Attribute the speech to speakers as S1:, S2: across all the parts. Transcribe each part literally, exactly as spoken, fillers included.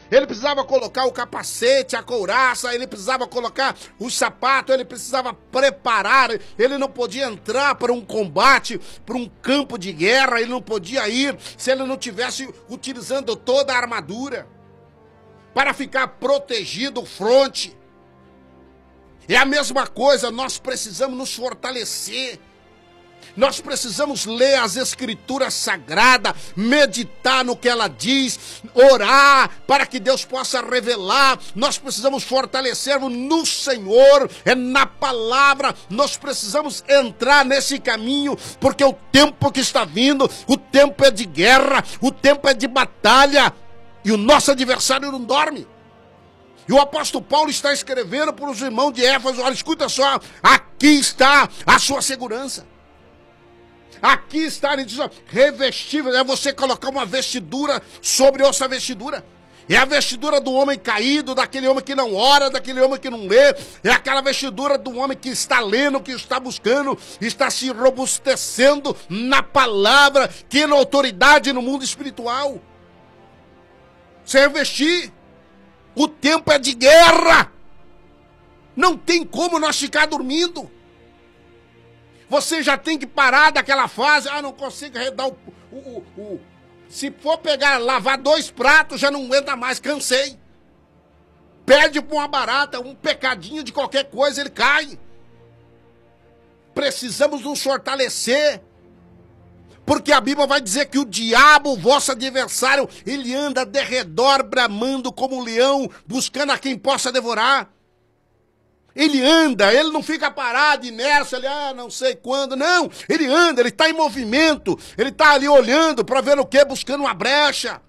S1: ele precisava colocar o capacete, a couraça, ele precisava colocar os sapatos, ele precisava preparar, ele não podia entrar para um combate, para um campo de guerra, ele não podia ir se ele não tivesse utilizando toda a armadura para ficar protegido o fronte. É a mesma coisa, nós precisamos nos fortalecer. Nós precisamos ler as escrituras sagradas, meditar no que ela diz, orar para que Deus possa revelar. Nós precisamos fortalecermos no Senhor, é na palavra. Nós precisamos entrar nesse caminho, porque o tempo que está vindo, o tempo é de guerra, o tempo é de batalha, e o nosso adversário não dorme. E o apóstolo Paulo está escrevendo para os irmãos de Éfeso: olha, escuta só, aqui está a sua segurança. Aqui está, ele diz, ó, revestível, é você colocar uma vestidura sobre outra vestidura. É a vestidura do homem caído, daquele homem que não ora, daquele homem que não lê. É aquela vestidura do homem que está lendo, que está buscando, está se robustecendo na palavra, tendo autoridade no mundo espiritual. Se revestir. O tempo é de guerra. Não tem como nós ficar dormindo. Você já tem que parar daquela fase, ah, não consigo arredar o, o, o, o... Se for pegar, lavar dois pratos, já não aguenta mais, cansei. Pede para uma barata, um pecadinho de qualquer coisa, ele cai. Precisamos nos fortalecer. Porque a Bíblia vai dizer que o diabo, o vosso adversário, ele anda de redor, bramando como um leão, buscando a quem possa devorar. Ele anda, ele não fica parado, inércio, ele, ah, não sei quando, não. Ele anda, ele está em movimento, ele está ali olhando para ver o quê? Buscando uma brecha.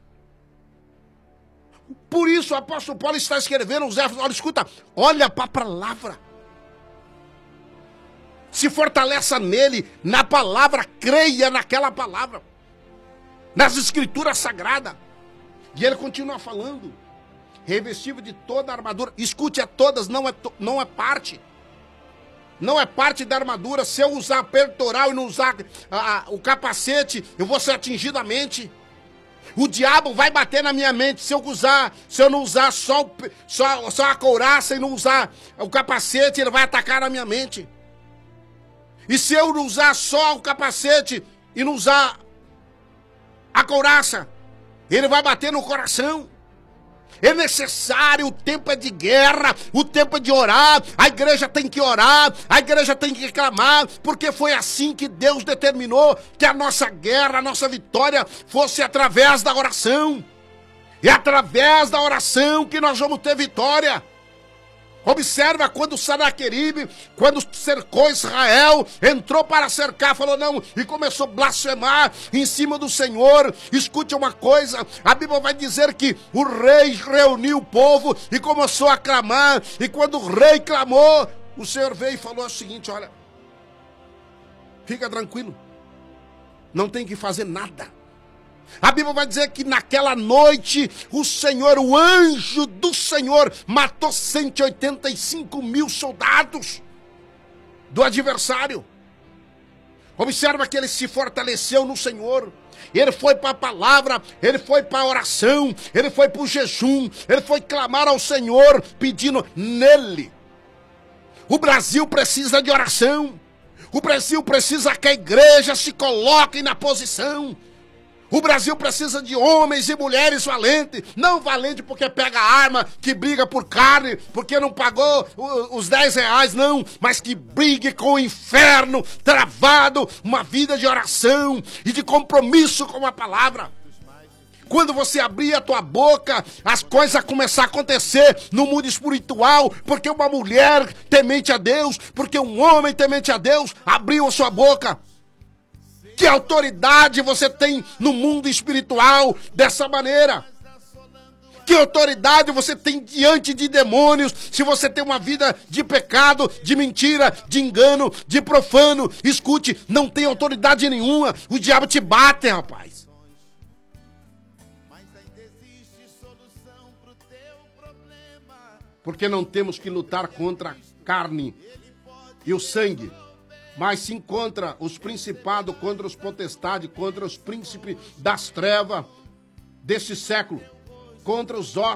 S1: Por isso o apóstolo Paulo está escrevendo aos Éfesos, olha, escuta, olha para a palavra. Se fortaleça nele, na palavra, creia naquela palavra. Nas escrituras sagradas. E ele continua falando. Revestido de toda a armadura. Escute a todas, não é, não é parte. Não é parte da armadura. Se eu usar peitoral e não usar a, a, o capacete, eu vou ser atingido a mente. O diabo vai bater na minha mente se eu usar, se eu não usar só, o, só, só a couraça e não usar o capacete, ele vai atacar na minha mente. E se eu não usar só o capacete e não usar a couraça, ele vai bater no coração. É necessário, o tempo é de guerra, o tempo é de orar, a igreja tem que orar, a igreja tem que clamar, porque foi assim que Deus determinou que a nossa guerra, a nossa vitória fosse através da oração. É através da oração que nós vamos ter vitória. Observa quando Sanaqueribe, quando cercou Israel, entrou para cercar, falou não, e começou a blasfemar em cima do Senhor. Escute uma coisa, a Bíblia vai dizer que o rei reuniu o povo e começou a clamar, e quando o rei clamou, o Senhor veio e falou o seguinte, olha, fica tranquilo, não tem que fazer nada. A Bíblia vai dizer que naquela noite o Senhor, o anjo do Senhor, matou cento e oitenta e cinco mil soldados do adversário. Observa que ele se fortaleceu no Senhor. Ele foi para a palavra, ele foi para a oração, ele foi para o jejum, ele foi clamar ao Senhor pedindo nele. O Brasil precisa de oração. O Brasil precisa que a igreja se coloque na posição. O Brasil precisa de homens e mulheres valentes, não valente porque pega arma, que briga por carne, porque não pagou os dez reais, não, mas que brigue com o inferno, travado, uma vida de oração e de compromisso com a palavra. Quando você abrir a tua boca, as coisas começar a acontecer no mundo espiritual, porque uma mulher temente a Deus, porque um homem temente a Deus, abriu a sua boca. Que autoridade você tem no mundo espiritual dessa maneira? Que autoridade você tem diante de demônios se você tem uma vida de pecado, de mentira, de engano, de profano? Escute, não tem autoridade nenhuma. O diabo te bate, rapaz. Porque não temos que lutar contra a carne e o sangue, mas sim contra os principados, contra os potestades, contra os príncipes das trevas deste século, contra os ossos